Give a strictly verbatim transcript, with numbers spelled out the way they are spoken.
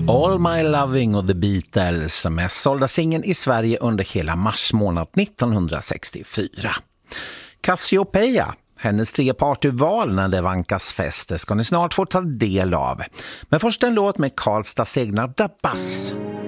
All My Loving och The Beatles, mest sålda singeln i Sverige under hela mars månad nittonhundrasextiofyra. Cassiopeia, hennes tredjepart val när det vankas fest, ska ni snart få ta del av. Men först en låt med Karlstads egna Da Bass.